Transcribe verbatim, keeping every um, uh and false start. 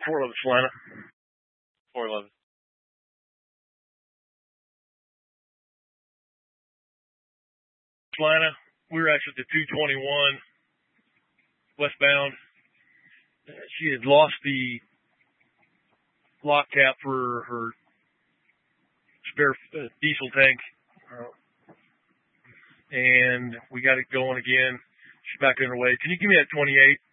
four eleven Salina. four eleven. Salina, we were actually at the two twenty-one westbound. She had lost the lock cap for her spare uh, diesel tank, uh, and we got it going again. She's back on her way. Can you give me that twenty-eight?